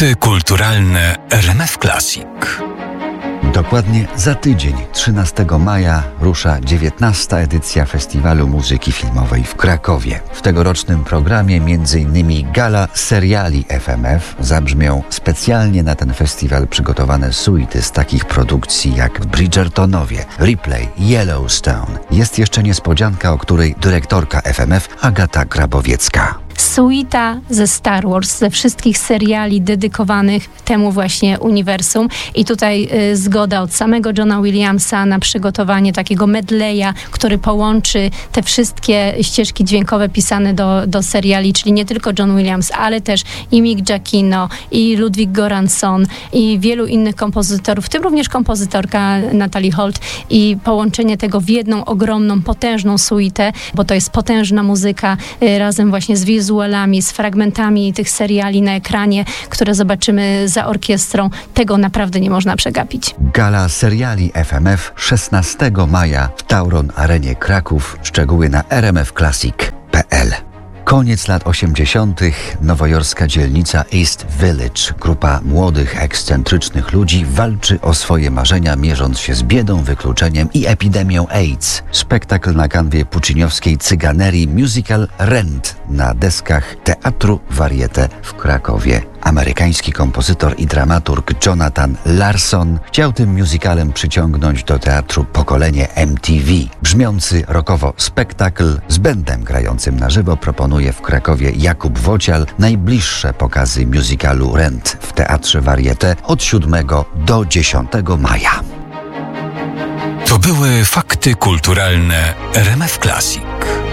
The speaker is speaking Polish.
Fakty kulturalne RMF Classic. Dokładnie za tydzień, 13 maja, rusza 19. edycja Festiwalu Muzyki Filmowej w Krakowie. W tegorocznym programie m.in. gala seriali FMF. Zabrzmią specjalnie na ten festiwal przygotowane suity z takich produkcji jak Bridgertonowie, Ripley, Yellowstone. Jest jeszcze niespodzianka, o której dyrektorka FMF Agata Grabowiecka. Suita ze Star Wars, ze wszystkich seriali dedykowanych temu właśnie uniwersum. I tutaj zgoda od samego Johna Williamsa na przygotowanie takiego medleya, który połączy te wszystkie ścieżki dźwiękowe pisane do seriali, czyli nie tylko John Williams, ale też i Mick Giacchino, i Ludwig Göransson, i wielu innych kompozytorów, w tym również kompozytorka Natalie Holt, i połączenie tego w jedną ogromną, potężną suitę, bo to jest potężna muzyka razem właśnie z wizualami, z fragmentami tych seriali na ekranie, które zobaczymy za orkiestrą. Tego naprawdę nie można przegapić. Gala seriali FMF 16 maja w Tauron Arenie Kraków. Szczegóły na rmfclassic.pl. Koniec lat 80. nowojorska dzielnica East Village. Grupa młodych, ekscentrycznych ludzi walczy o swoje marzenia, mierząc się z biedą, wykluczeniem i epidemią AIDS. Spektakl na kanwie pucciniowskiej cyganerii, musical Rent na deskach Teatru Varieté w Krakowie. Amerykański kompozytor i dramaturg Jonathan Larson chciał tym musicalem przyciągnąć do teatru pokolenie MTV. Brzmiący rockowo spektakl z bandem grającym na żywo proponuje w Krakowie Jakub Wocial. Najbliższe pokazy musicalu Rent w Teatrze Varieté od 7 do 10 maja. To były fakty kulturalne RMF Classic.